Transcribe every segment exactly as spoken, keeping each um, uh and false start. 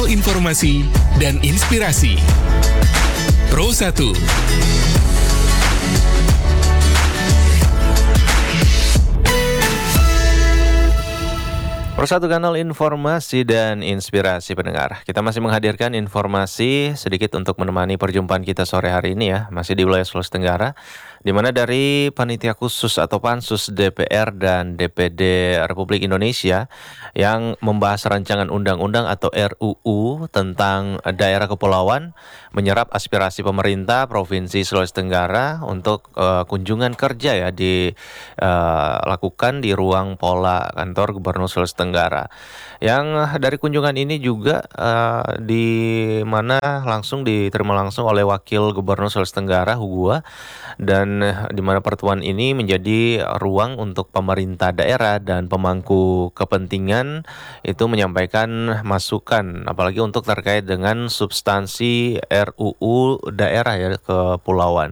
informasi dan inspirasi. Pro satu. Pro satu kanal informasi dan inspirasi pendengar. Kita masih menghadirkan informasi sedikit untuk menemani perjumpaan kita sore hari ini ya. Masih di wilayah Sulawesi Tenggara, di mana dari Panitia Khusus atau Pansus D P R dan D P D Republik Indonesia yang membahas rancangan undang-undang atau R U U tentang daerah kepulauan menyerap aspirasi pemerintah Provinsi Sulawesi Tenggara untuk uh, kunjungan kerja ya dilakukan uh, di ruang Pola kantor Gubernur Sulawesi Tenggara. Yang dari kunjungan ini juga uh, di mana langsung diterima langsung oleh Wakil Gubernur Sulawesi Tenggara Hugua, dan di mana pertemuan ini menjadi ruang untuk pemerintah daerah dan pemangku kepentingan itu menyampaikan masukan, apalagi untuk terkait dengan substansi R U U daerah ya kepulauan.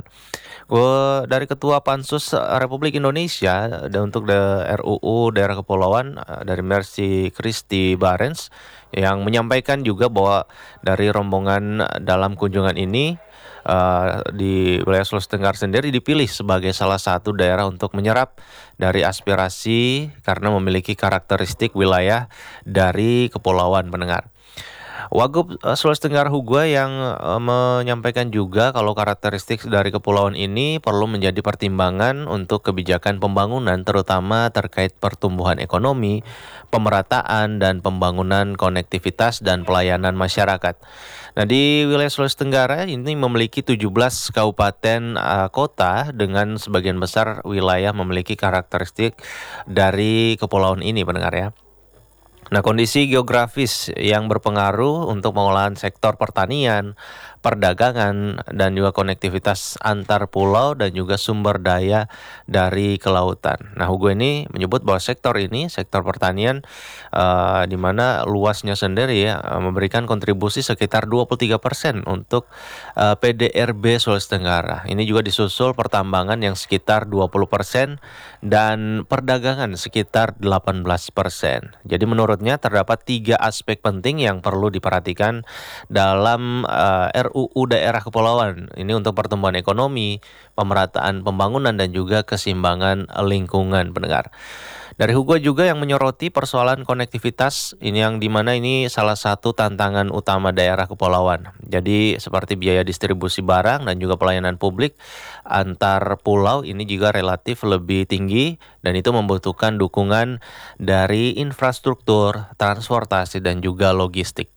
Dari Ketua Pansus Republik Indonesia dan untuk R U U daerah kepulauan dari Mercy Christy Barens yang menyampaikan juga bahwa dari rombongan dalam kunjungan ini uh, di wilayah Sulawesi Tenggara sendiri dipilih sebagai salah satu daerah untuk menyerap dari aspirasi karena memiliki karakteristik wilayah dari kepulauan pendengar. Wagub Sulawesi Tenggara Hugua yang uh, menyampaikan juga kalau karakteristik dari kepulauan ini perlu menjadi pertimbangan untuk kebijakan pembangunan terutama terkait pertumbuhan ekonomi, pemerataan dan pembangunan konektivitas dan pelayanan masyarakat. Nah, di wilayah Sulawesi Tenggara ini memiliki tujuh belas kabupaten uh, kota dengan sebagian besar wilayah memiliki karakteristik dari kepulauan ini pendengar ya. Nah, kondisi geografis yang berpengaruh untuk pengolahan sektor pertanian, perdagangan, dan juga konektivitas antar pulau dan juga sumber daya dari kelautan. Nah, Hugo ini menyebut bahwa sektor ini, sektor pertanian, uh, di mana luasnya sendiri ya, memberikan kontribusi sekitar dua puluh tiga persen untuk uh, P D R B Sulawesi Tenggara. Ini juga disusul pertambangan yang sekitar dua puluh persen dan perdagangan sekitar delapan belas persen. Jadi menurut terdapat tiga aspek penting yang perlu diperhatikan dalam uh, R U U daerah kepulauan. Ini untuk pertumbuhan ekonomi, pemerataan pembangunan dan juga keseimbangan lingkungan pendengar. Dari Hugo juga yang menyoroti persoalan konektivitas ini yang dimana ini salah satu tantangan utama daerah kepulauan. Jadi seperti biaya distribusi barang dan juga pelayanan publik antar pulau ini juga relatif lebih tinggi dan itu membutuhkan dukungan dari infrastruktur, transportasi dan juga logistik.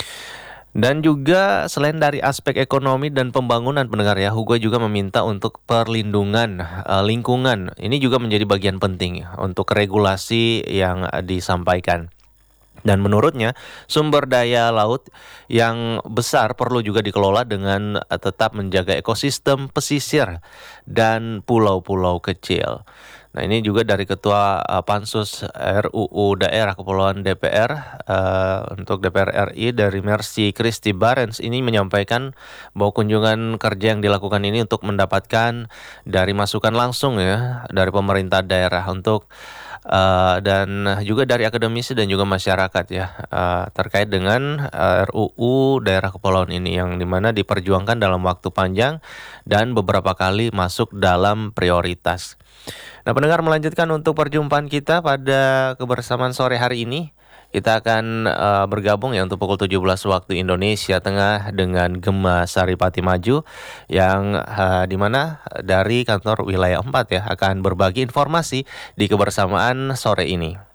Dan juga selain dari aspek ekonomi dan pembangunan pendengar ya, Hugo juga meminta untuk perlindungan uh, lingkungan. Ini juga menjadi bagian penting untuk regulasi yang uh, disampaikan. Dan menurutnya sumber daya laut yang besar perlu juga dikelola dengan uh, tetap menjaga ekosistem pesisir dan pulau-pulau kecil. Nah, ini juga dari Ketua uh, Pansus R U U Daerah Kepulauan D P R uh, untuk D P R R I dari Mercy Christy Barens ini menyampaikan bahwa kunjungan kerja yang dilakukan ini untuk mendapatkan dari masukan langsung ya dari pemerintah daerah untuk uh, dan juga dari akademisi dan juga masyarakat ya uh, terkait dengan uh, R U U Daerah Kepulauan ini yang dimana diperjuangkan dalam waktu panjang dan beberapa kali masuk dalam prioritas. Nah, pendengar, melanjutkan untuk perjumpaan kita pada kebersamaan sore hari ini. Kita akan uh, bergabung ya untuk pukul tujuh belas waktu Indonesia Tengah dengan Gema Saripati Maju yang uh, di mana dari kantor wilayah empat ya akan berbagi informasi di kebersamaan sore ini.